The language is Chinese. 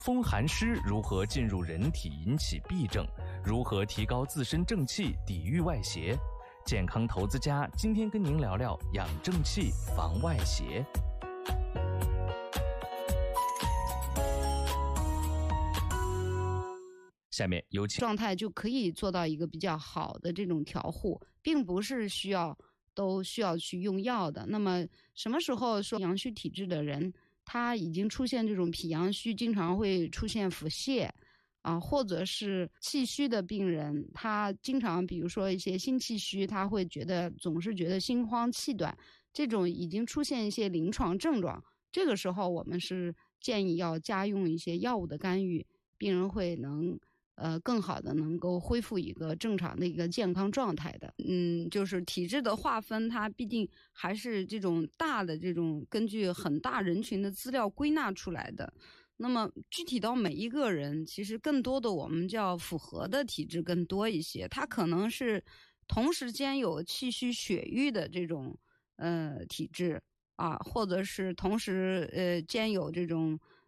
风寒湿如何进入人体引起痹症？如何提高自身正气，抵御外邪？健康投资家今天跟您聊聊养正气，防外邪。下面有请。 状态就可以做到一个比较好的这种调护，并不是都需要去用药的。那么什么时候说阳虚体质的人，他已经出现这种脾阳虚，经常会出现腹泻啊，或者是气虚的病人，他经常比如说一些心气虚，他会总是觉得心慌气短，这种已经出现一些临床症状，这个时候我们是建议要加用一些药物的干预，病人会更好的能够恢复一个正常的一个健康状态的。就是体质的划分，它必定还是这种大的这种根据很大人群的资料归纳出来的。那么具体到每一个人，其实更多的我们叫符合的体质更多一些，它可能是同时间有气虚血瘀的这种体质啊，或者是同时兼有这种